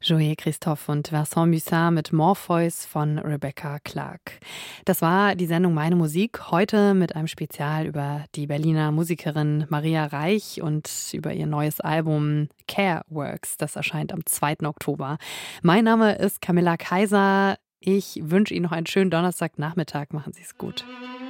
Joey Christophe und Vincent Mussin mit Morpheus von Rebecca Clark. Das war die Sendung Meine Musik, heute mit einem Spezial über die Berliner Musikerin Maria Reich und über ihr neues Album Care Works. Das erscheint am 2. Oktober. Mein Name ist Camilla Kaiser. Ich wünsche Ihnen noch einen schönen Donnerstagnachmittag. Machen Sie es gut.